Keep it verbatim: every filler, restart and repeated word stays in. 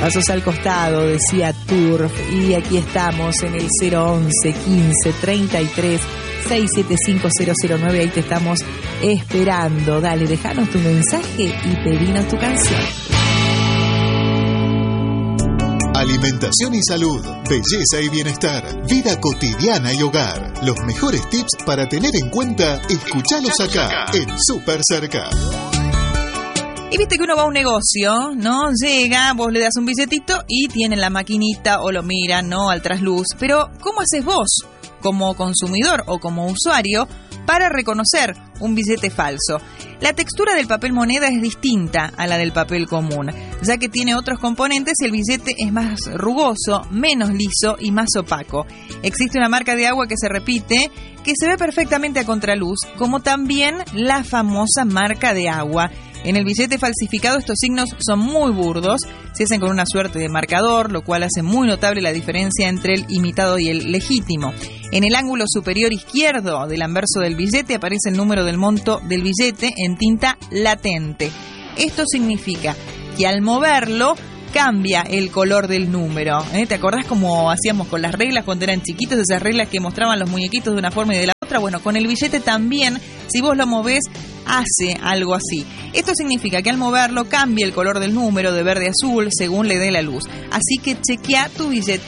Pasos al costado, decía Turf, y aquí estamos en el cero once, quince, treinta y tres, seiscientos setenta y cinco, cero cero nueve. Ahí te estamos esperando. Dale, déjanos tu mensaje y pedinos tu canción. Alimentación y salud, belleza y bienestar, vida cotidiana y hogar. Los mejores tips para tener en cuenta, escuchalos acá en Super Cerca. Y viste que uno va a un negocio, ¿no? Llega, vos le das un billetito y tienen la maquinita o lo miran, ¿no? Al trasluz. Pero, ¿cómo haces vos, como consumidor o como usuario, para reconocer un billete falso? La textura del papel moneda es distinta a la del papel común, ya que tiene otros componentes y el billete es más rugoso, menos liso y más opaco. Existe una marca de agua que se repite, que se ve perfectamente a contraluz, como también la famosa marca de agua. En el billete falsificado estos signos son muy burdos, se hacen con una suerte de marcador, lo cual hace muy notable la diferencia entre el imitado y el legítimo. En el ángulo superior izquierdo del anverso del billete aparece el número del monto del billete en tinta latente. Esto significa que al moverlo cambia el color del número. ¿Eh? ¿Te acordás cómo hacíamos con las reglas cuando eran chiquitos? Esas reglas que mostraban los muñequitos de una forma y de la otra. Bueno, con el billete también, si vos lo movés, hace algo así. Esto significa que al moverlo cambia el color del número de verde a azul según le dé la luz. Así que chequea tu billete